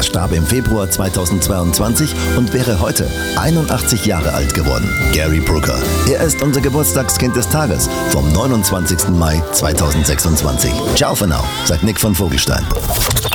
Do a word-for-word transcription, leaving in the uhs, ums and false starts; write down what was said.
starb im Februar zweitausendzweiundzwanzig und wäre heute einundachtzig Jahre alt geworden. Gary Brooker. Er ist unser Geburtstagskind des Tages vom neunundzwanzigsten Mai zweitausendsechsundzwanzig. Ciao für now, sagt Nick von Vogelstein.